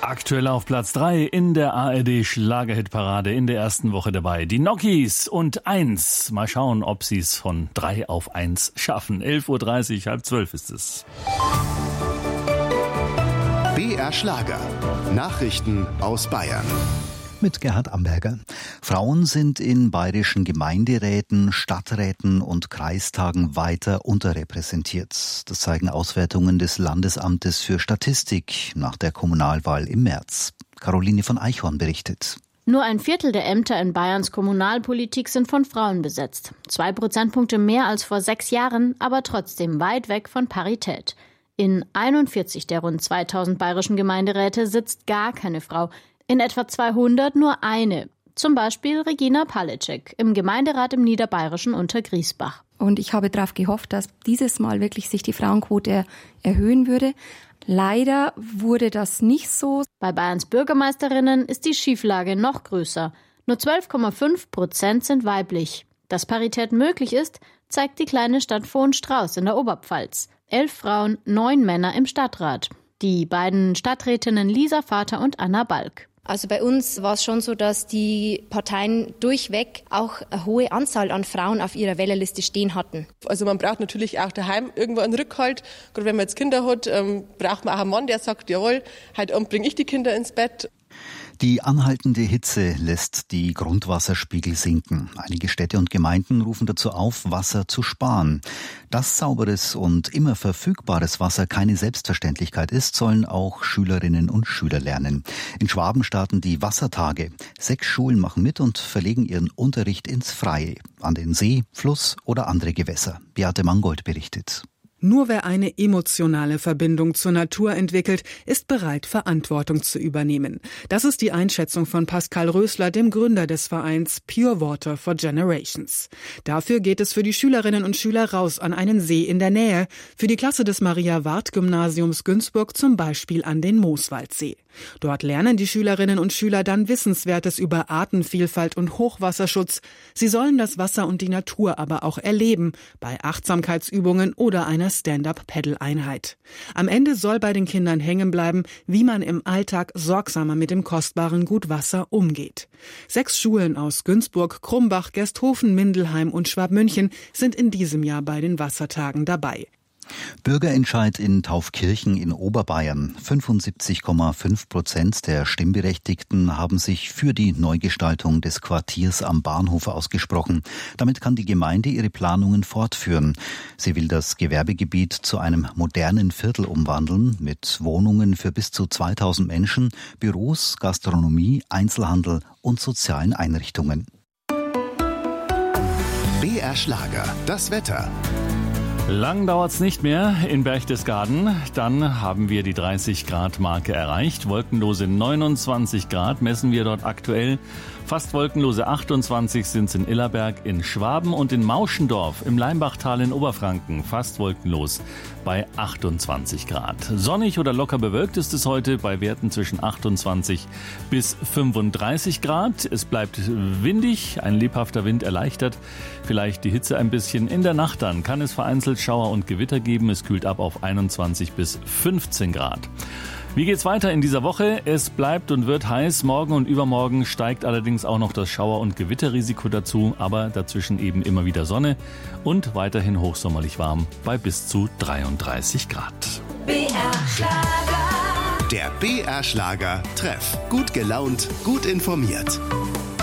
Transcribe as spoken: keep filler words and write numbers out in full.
Aktuell auf Platz drei in der A R D Schlagerhitparade in der ersten Woche dabei. Die Nokis und eins. Mal schauen, ob sie es von drei auf eins schaffen. elf Uhr dreißig, halb zwölf ist es. B R Schlager. Nachrichten aus Bayern. Mit Gerhard Amberger. Frauen sind in bayerischen Gemeinderäten, Stadträten und Kreistagen weiter unterrepräsentiert. Das zeigen Auswertungen des Landesamtes für Statistik nach der Kommunalwahl im März. Caroline von Eichhorn berichtet. Nur ein Viertel der Ämter in Bayerns Kommunalpolitik sind von Frauen besetzt. Zwei Prozentpunkte mehr als vor sechs Jahren, aber trotzdem weit weg von Parität. In einundvierzig der rund zweitausend bayerischen Gemeinderäte sitzt gar keine Frau. In etwa zweihundert nur eine. Zum Beispiel Regina Palecek im Gemeinderat im Niederbayerischen Untergriesbach. Und ich habe darauf gehofft, dass dieses Mal wirklich sich die Frauenquote erhöhen würde. Leider wurde das nicht so. Bei Bayerns Bürgermeisterinnen ist die Schieflage noch größer. Nur zwölf Komma fünf Prozent sind weiblich. Dass Parität möglich ist, zeigt die kleine Stadt Vohenstrauß in der Oberpfalz. Elf Frauen, neun Männer im Stadtrat. Die beiden Stadträtinnen Lisa Vater und Anna Balk. Also bei uns war es schon so, dass die Parteien durchweg auch eine hohe Anzahl an Frauen auf ihrer Wählerliste stehen hatten. Also man braucht natürlich auch daheim irgendwo einen Rückhalt. Gerade wenn man jetzt Kinder hat, ähm, braucht man auch einen Mann, der sagt, jawohl, heute Abend bringe ich die Kinder ins Bett. Die anhaltende Hitze lässt die Grundwasserspiegel sinken. Einige Städte und Gemeinden rufen dazu auf, Wasser zu sparen. Dass sauberes und immer verfügbares Wasser keine Selbstverständlichkeit ist, sollen auch Schülerinnen und Schüler lernen. In Schwaben starten die Wassertage. Sechs Schulen machen mit und verlegen ihren Unterricht ins Freie, an den See, Fluss oder andere Gewässer. Beate Mangold berichtet. Nur wer eine emotionale Verbindung zur Natur entwickelt, ist bereit, Verantwortung zu übernehmen. Das ist die Einschätzung von Pascal Rösler, dem Gründer des Vereins Pure Water for Generations. Dafür geht es für die Schülerinnen und Schüler raus an einen See in der Nähe, für die Klasse des Maria-Ward-Gymnasiums Günzburg zum Beispiel an den Mooswaldsee. Dort lernen die Schülerinnen und Schüler dann Wissenswertes über Artenvielfalt und Hochwasserschutz. Sie sollen das Wasser und die Natur aber auch erleben, bei Achtsamkeitsübungen oder einer Stand-up-Paddle-Einheit. Am Ende soll bei den Kindern hängen bleiben, wie man im Alltag sorgsamer mit dem kostbaren Gut Wasser umgeht. Sechs Schulen aus Günzburg, Krumbach, Gersthofen, Mindelheim und Schwabmünchen sind in diesem Jahr bei den Wassertagen dabei. Bürgerentscheid in Taufkirchen in Oberbayern. fünfundsiebzig Komma fünf Prozent der Stimmberechtigten haben sich für die Neugestaltung des Quartiers am Bahnhof ausgesprochen. Damit kann die Gemeinde ihre Planungen fortführen. Sie will das Gewerbegebiet zu einem modernen Viertel umwandeln, mit Wohnungen für bis zu zweitausend Menschen, Büros, Gastronomie, Einzelhandel und sozialen Einrichtungen. B R Schlager, das Wetter. Lang dauert's nicht mehr in Berchtesgaden. Dann haben wir die dreißig Grad Marke erreicht. Wolkenlose neunundzwanzig Grad messen wir dort aktuell. Fast wolkenlose achtundzwanzig sind es in Illerberg, in Schwaben und in Mauschendorf im Leimbachtal in Oberfranken. Fast wolkenlos bei achtundzwanzig Grad. Sonnig oder locker bewölkt ist es heute bei Werten zwischen achtundzwanzig bis fünfunddreißig Grad. Es bleibt windig, ein lebhafter Wind erleichtert vielleicht die Hitze ein bisschen. In der Nacht dann kann es vereinzelt Schauer und Gewitter geben. Es kühlt ab auf einundzwanzig bis fünfzehn Grad. Wie geht's weiter in dieser Woche? Es bleibt und wird heiß. Morgen und übermorgen steigt allerdings auch noch das Schauer- und Gewitterrisiko dazu, aber dazwischen eben immer wieder Sonne und weiterhin hochsommerlich warm bei bis zu dreiunddreißig Grad. B R Schlager. Der B R Schlager Treff. Gut gelaunt, gut informiert.